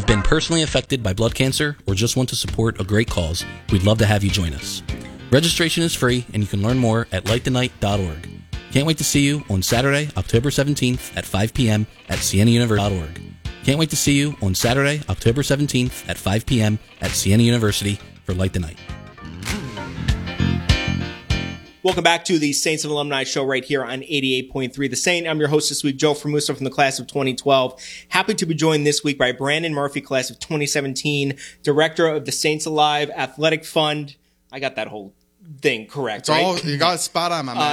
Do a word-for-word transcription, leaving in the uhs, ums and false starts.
you've been personally affected by blood cancer or just want to support a great cause, we'd love to have you join us. Registration is free, and you can learn more at light the night dot org. Can't wait to see you on Saturday, October seventeenth at five p.m. at siena university dot org. Can't wait to see you on Saturday, October seventeenth at five p.m. at Siena University for Light the Night. Welcome back to the Saints of Alumni show right here on eighty-eight point three The Saint. I'm your host this week, Joe Formusa from the class of twenty twelve. Happy to be joined this week by Brandon Murphy, class of twenty seventeen, director of the Saints Alive Athletic Fund. I got that whole thing correct, It's right? all, you got it spot on, my man.